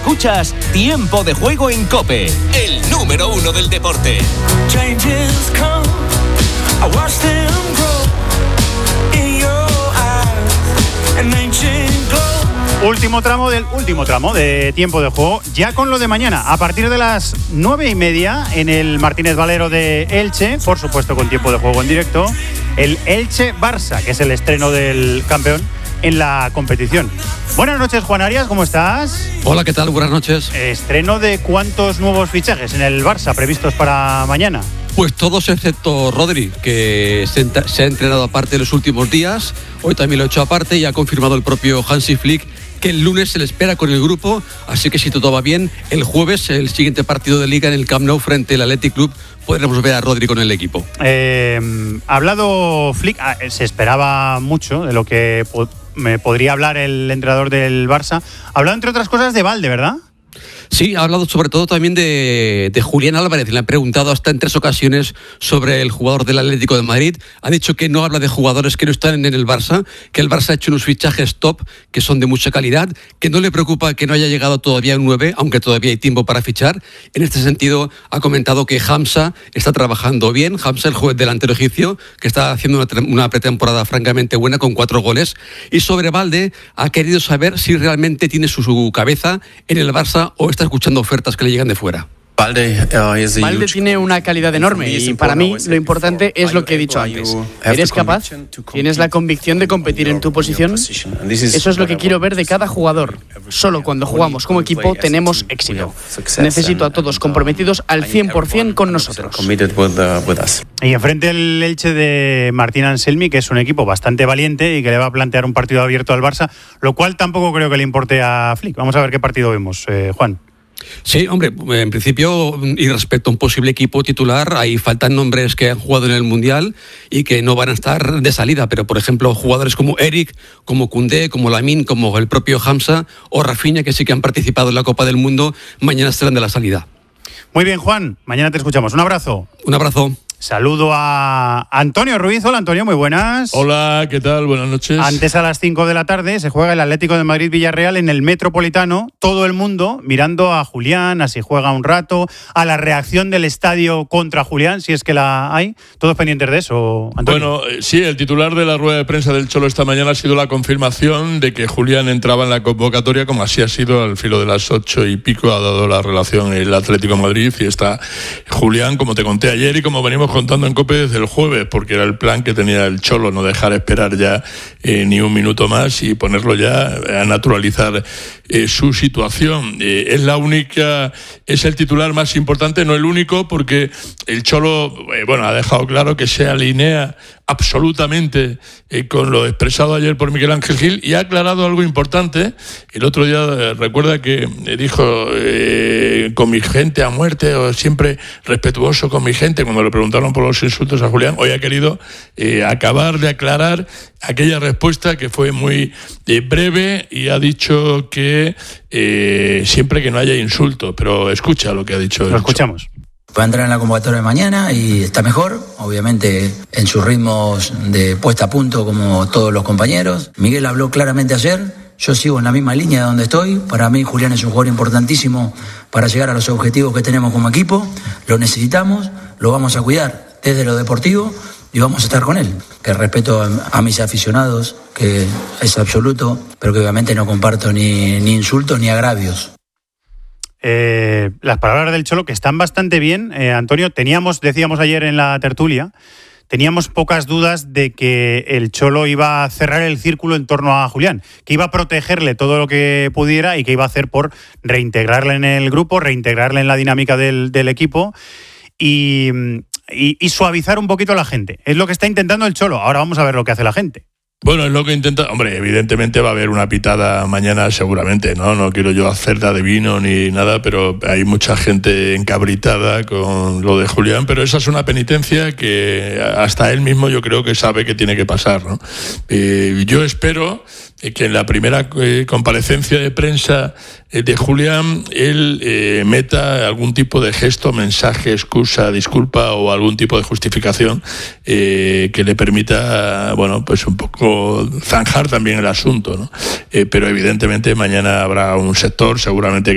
Escuchas Tiempo de Juego en COPE, el número 1 del deporte. Changes come, I watch them grow in your eyes, an ancient glow. Último tramo de Tiempo de Juego, ya con lo de mañana, a partir de las 9:30 en el Martínez Valero de Elche, por supuesto con Tiempo de Juego en directo, el Elche-Barça, que es el estreno del campeón en la competición. Buenas noches, Juan Arias, ¿cómo estás? Hola, ¿qué tal? Buenas noches. ¿Estreno de cuántos nuevos fichajes en el Barça previstos para mañana? Pues todos excepto Rodri, que se ha entrenado aparte en los últimos días. Hoy también lo ha hecho aparte y ha confirmado el propio Hansi Flick que el lunes se le espera con el grupo, así que si todo va bien, el jueves, el siguiente partido de Liga en el Camp Nou frente al Athletic Club, podremos ver a Rodri con el equipo. Ha hablado Flick, se esperaba mucho de lo que me podría hablar el entrenador del Barça. Ha hablado, entre otras cosas, de Valde, ¿verdad? Sí, ha hablado sobre todo también de Julián Álvarez. Le han preguntado hasta en 3 ocasiones sobre el jugador del Atlético de Madrid. Ha dicho que no habla de jugadores que no están en el Barça, que el Barça ha hecho unos fichajes top que son de mucha calidad, que no le preocupa que no haya llegado todavía un 9, aunque todavía hay tiempo para fichar. En este sentido, ha comentado que Hamza está trabajando bien. Hamza, el juez delantero egipcio, que está haciendo una pretemporada francamente buena con 4 goles. Y sobre Valde, ha querido saber si realmente tiene su cabeza en el Barça o está escuchando ofertas que le llegan de fuera. Valde tiene una calidad enorme y para mí lo importante es lo que he dicho antes. ¿Eres capaz? ¿Tienes la convicción de competir en tu posición? Eso es lo que quiero ver de cada jugador. Solo cuando jugamos como equipo tenemos éxito. Necesito a todos comprometidos al 100% con nosotros. Y enfrente el Elche de Martín Anselmi, que es un equipo bastante valiente y que le va a plantear un partido abierto al Barça, lo cual tampoco creo que le importe a Flick. Vamos a ver qué partido vemos, Juan. Sí, hombre, en principio, y respecto a un posible equipo titular, ahí faltan nombres que han jugado en el Mundial y que no van a estar de salida, pero por ejemplo, jugadores como Eric, como Koundé, como Lamine, como el propio Hamza o Rafinha, que sí que han participado en la Copa del Mundo, mañana estarán de la salida. Muy bien, Juan, mañana te escuchamos. Un abrazo. Un abrazo. Saludo a Antonio Ruiz. Hola, Antonio, muy buenas. Hola, ¿qué tal? Buenas noches. Antes, a las 5 de la tarde se juega el Atlético de Madrid-Villarreal en el Metropolitano. Todo el mundo mirando a Julián, a si juega un rato, a la reacción del estadio contra Julián, si es que la hay. ¿Todos pendientes de eso, Antonio? Bueno, sí, el titular de la rueda de prensa del Cholo esta mañana ha sido la confirmación de que Julián entraba en la convocatoria, como así ha sido al filo de las 8:00, ha dado la relación el Atlético de Madrid y está Julián, como te conté ayer y como venimos contando en COPE desde el jueves, porque era el plan que tenía el Cholo, no dejar esperar ya ni un minuto más y ponerlo ya a naturalizar su situación. Es el titular más importante, no el único, porque el Cholo ha dejado claro que se alinea absolutamente con lo expresado ayer por Miguel Ángel Gil y ha aclarado algo importante. El otro día recuerda que dijo con mi gente a muerte, o siempre respetuoso con mi gente, cuando le preguntaron por los insultos a Julián. Hoy ha querido acabar de aclarar aquella respuesta que fue muy breve y ha dicho que siempre que no haya insultos, pero escucha lo que ha dicho. Lo escuchamos. Va a entrar en la convocatoria de mañana y está mejor, obviamente en sus ritmos de puesta a punto como todos los compañeros. Miguel habló claramente ayer, yo sigo en la misma línea de donde estoy. Para mí Julián es un jugador importantísimo para llegar a los objetivos que tenemos como equipo. Lo necesitamos, lo vamos a cuidar desde lo deportivo y vamos a estar con él. Que respeto a mis aficionados, que es absoluto, pero que obviamente no comparto ni insultos ni agravios. Las palabras del Cholo, que están bastante bien, Antonio. Decíamos ayer en la tertulia, teníamos pocas dudas de que el Cholo iba a cerrar el círculo en torno a Julián, que iba a protegerle todo lo que pudiera y que iba a hacer por reintegrarle en el grupo, reintegrarle en la dinámica del equipo y suavizar un poquito a la gente. Es lo que está intentando el Cholo. Ahora vamos a ver lo que hace la gente. Bueno, es lo que intenta. Hombre, evidentemente va a haber una pitada mañana seguramente, ¿no? No quiero yo hacer de adivino ni nada, pero hay mucha gente encabritada con lo de Julián, pero esa es una penitencia que hasta él mismo yo creo que sabe que tiene que pasar, ¿no? Yo espero que en la primera comparecencia de prensa de Julián él meta algún tipo de gesto, mensaje, excusa, disculpa o algún tipo de justificación que le permita, pues un poco zanjar también el asunto, ¿no? Pero evidentemente mañana habrá un sector seguramente